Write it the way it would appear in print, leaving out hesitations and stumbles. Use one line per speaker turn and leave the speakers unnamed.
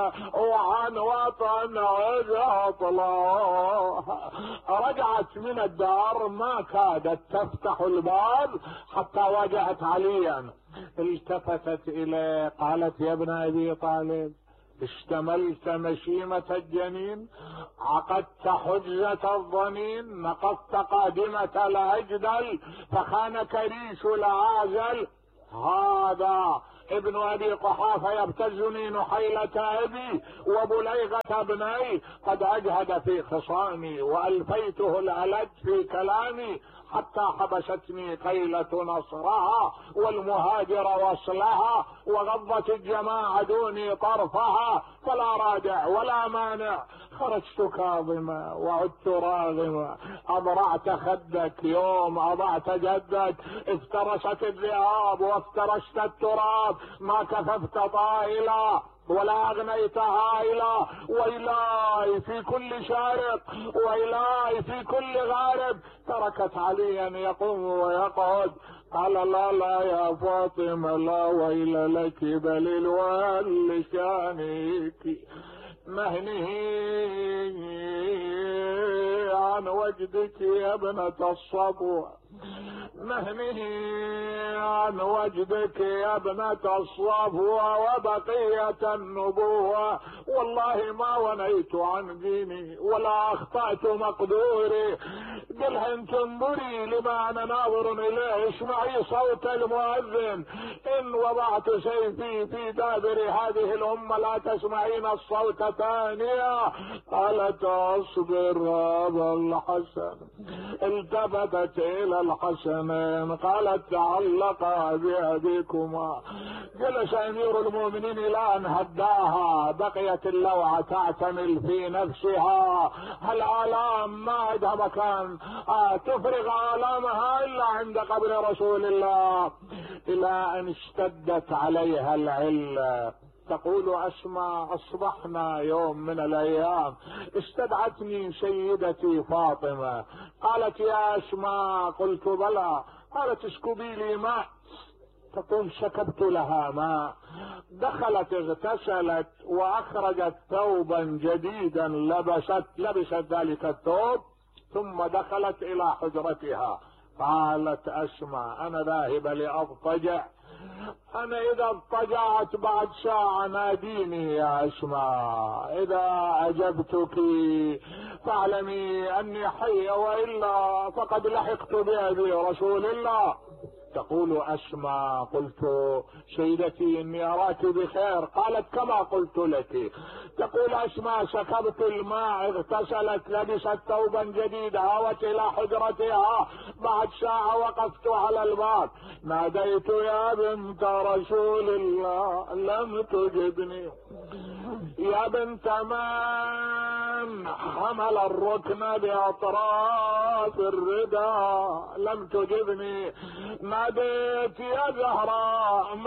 وعن وطن عطلها. رجعت من الدار ما كادت تفتح الباب حتى واجهت عليا. التفتت اليه قالت: يا ابن ابي طالب، اشتملت مشيمة الجنين، عقدت حجة الظنين، نقضت قادمة الأجدل، فخانك ريش العازل. هذا ابن ابي قحافة يبتزني نحيلة ابي وبليغة ابني، قد اجهد في خصامي والفيته الالد في كلامي، حتى حبستني قيلة نصرها والمهاجر وصلها، وغضت الجماعة دوني طرفها، فلا رادع ولا مانع. خرجت كاظمة وعدت راغمة، اضرعت خدك يوم اضعت جدك، افترست الذئاب وافترشت التراب، ما كففت طائلا ولا اغنيت هائلا. ويلاي في كل شارق ويلاي في كل غارب. تركت عليا يقوم ويقعد. قال: لا لا يا فاطمة، لا ويل لك، بل الويل شانك. مهنه عن وجدك يا ابنة الصبوة، مهنه عن وجدك يا ابنة الصبوة وبقية النبوة. والله ما ونيت عن ديني ولا اخطأت مقدوري. قلها: انت انظري لما انا ناظر اليه، اسمعي صوت المؤذن. ان وضعت سيفي في دابر هذه الامة لا تسمعين الصوت ثانية. قالت: اصبر هذا الحسن. التفتت الى الحسنين قالت: تعلقا بأبيكما. جلس امير المؤمنين الى ان هداها، بقيت اللوعة تعتمل في نفسها. الآلام ما عندها مكان تفرغ آلامها الا عند قبر رسول الله، الى ان اشتدت عليها العلة. تقول أسماء: أصبحنا يوم من الأيام استدعتني سيدتي فاطمة. قالت: يا أسماء. قلت: بلى. قالت: اسكبي لي ماء. تقول: سكبت لها ماء، دخلت اغتسلت وأخرجت ثوبا جديدا، لبست ذلك الثوب، ثم دخلت إلى حجرتها. قالت أسماء: أنا ذاهبة لأضطجع، أنا إذا اضطجعت بعد ساعة ناديني يا أسماء، إذا أجبتك فاعلمي أني حية، وإلا فقد لحقت بأبي رسول الله. تقول أسماء: قلت: سيدتي إني أراك بخير. قالت: كما قلت لك. تقول أسماء: سكبت الماء، اغتسلت، لبست ثوبا جديد، هاوت إلى حجرتها. بعد ساعة وقفت على الباب، ناديت: يا بنت رسول الله، لم تجبني. يا بنت من حمل الركن بأطراف الرداء، لم تجبني. ناديت: يا زهراء